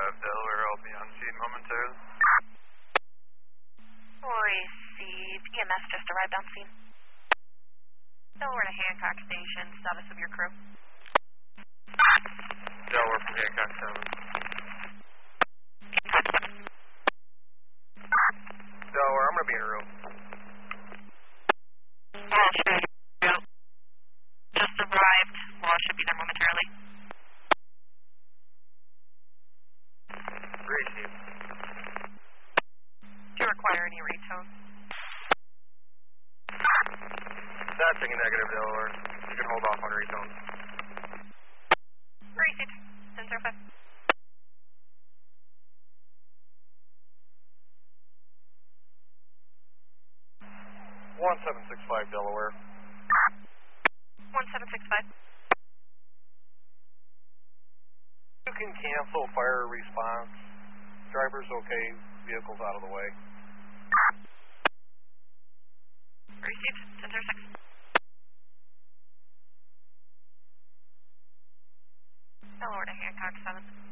Delaware, I'll be on scene momentarily. Receive. EMS just arrived on scene. Delaware to Hancock Station. Status of your crew. Delaware from Hancock 7. Delaware, I'm going to be in a room. Just arrived. Law should be there momentarily. Receive. Do you require any retone? Sensing a negative, Delaware. You can hold off on retone. Receive. 10-05. 1765 Delaware. 1765. You can cancel fire response. Driver's okay, vehicle's out of the way. Received. 10-06. Delaware to Hancock 7.